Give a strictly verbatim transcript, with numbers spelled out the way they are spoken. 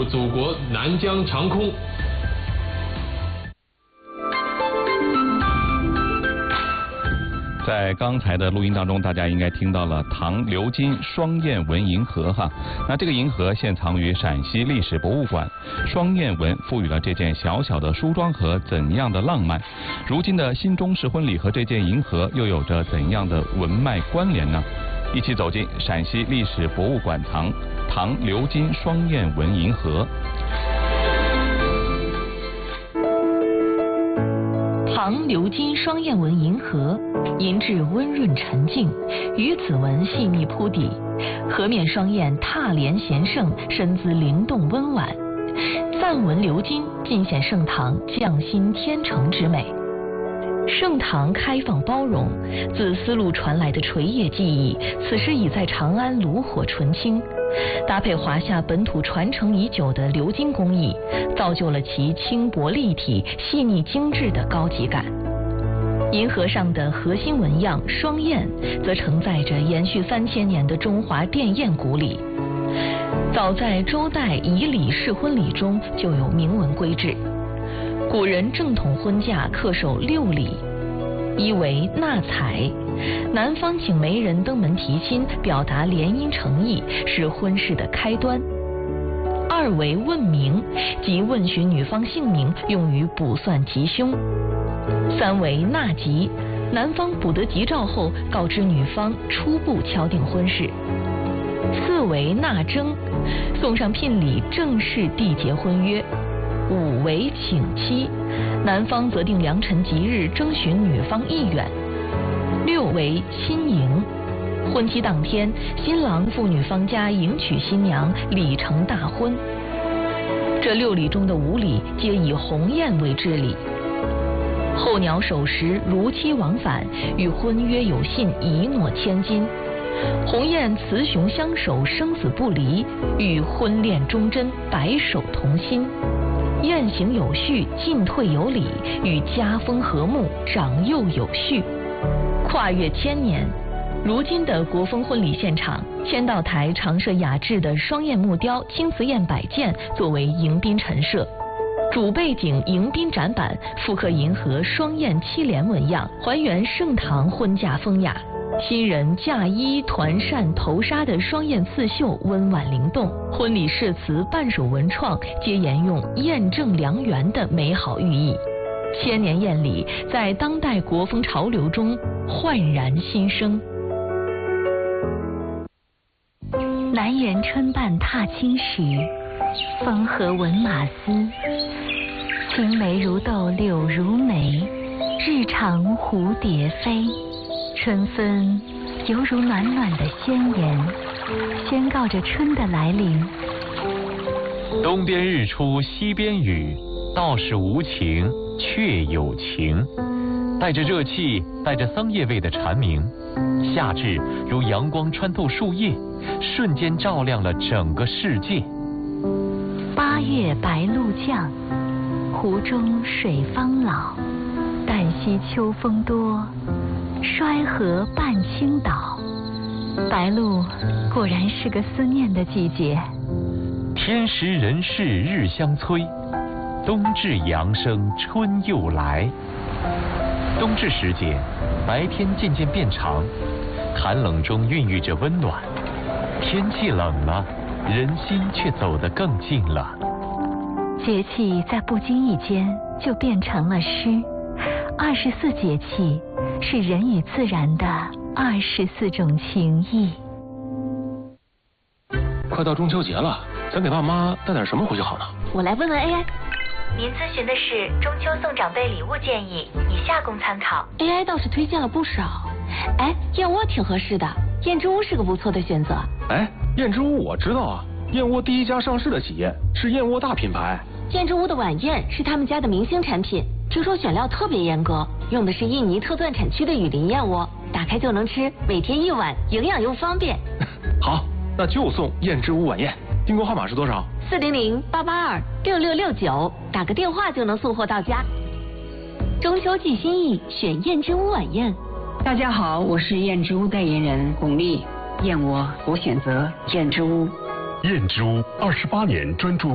祖国南疆长空。 在刚才的录音当中，大家应该听到了唐鎏金双燕纹银盒哈。那这个银盒现藏于陕西历史博物馆，双燕纹赋予了这件小小的梳妆盒怎样的浪漫？如今的新中式婚礼和这件银盒又有着怎样的文脉关联呢？一起走进陕西历史博物馆藏唐鎏金双燕纹银盒。 唐鎏金双燕纹银盒，银质温润沉静，鱼子纹细密铺底，盒面双燕踏莲贤圣，身姿灵动温婉，赞纹鎏金尽显盛唐匠心天成之美。盛唐开放包容，自丝路传来的垂叶技艺，此时已在长安炉火纯青。搭配华夏本土传承已久的鎏金工艺，造就了其轻薄立体、细腻精致的高级感。银盒上的核心纹样双燕，则承载着延续三千年的中华奠宴古礼。早在周代仪礼式婚礼中就有明文规制，古人正统婚嫁恪守六礼：一为纳采，男方请媒人登门提亲，表达联姻诚意，是婚事的开端；二为问名，即问询女方姓名，用于卜算吉凶；三为纳吉，男方卜得吉兆后，告知女方初步敲定婚事；四为纳征，送上聘礼，正式缔结婚约；五为请期，男方择定良辰吉日，征询女方意愿；六为亲迎，婚期当天，新郎赴女方家迎娶新娘，礼成大婚。这六礼中的五礼皆以鸿雁为至礼，候鸟守时，如期往返，与婚约有信，一诺千金。鸿雁雌雄相守，生死不离，与婚恋忠贞，白首同心。雁行有序，进退有礼，与家风和睦，长幼有序。跨越千年，如今的国风婚礼现场，签到台常设雅致的双燕木雕青瓷砚摆件作为迎宾陈设，主背景迎宾展板复刻银河双燕七连纹样，还原盛唐婚嫁风雅。新人嫁衣团扇头纱的双燕刺绣温婉灵动，婚礼誓词半首文创皆沿用燕正良缘的美好寓意。千年艳礼在当代国风潮流中焕然新生。 南园春半踏青时，风和闻马嘶。青梅如豆柳如眉，日长蝴蝶飞。春分犹如暖暖的宣言，宣告着春的来临。 东边日出西边雨，道是无晴却有情。带着热气，带着桑叶味的蝉鸣，夏至如阳光穿透树叶，瞬间照亮了整个世界。 八月白露降，湖中水方老。旦夕秋风多，衰河半倾倒。白露果然是个思念的季节。 天时人事日相催，冬至阳生春又来。冬至时节，白天渐渐变长，寒冷中孕育着温暖。天气冷了，人心却走得更近了。 节气在不经意间就变成了诗。二十四节气是人与自然的二十四种情谊。 快到中秋节了，咱给爸妈带点什么回去好呢？ 我来问问 A I。 您咨询的是中秋送长辈礼物建议，以下供参考。 A I 倒是推荐了不少。哎，燕窝挺合适的，燕之屋是个不错的选择。 哎，燕之屋我知道啊，燕窝第一家上市的企业，是燕窝大品牌。 燕之屋的晚宴是他们家的明星产品，听说选料特别严格，用的是印尼特钻产区的雨林燕窝，打开就能吃，每天一碗，营养又方便。 好，那就送燕之屋晚宴。订购号码是多少？ 四零零八八二六六六九，打个电话就能送货到家。中秋寄心意，选燕之屋晚宴。 大家好，我是燕之屋代言人巩俐。燕窝我选择燕之屋。 燕之屋二十八年专注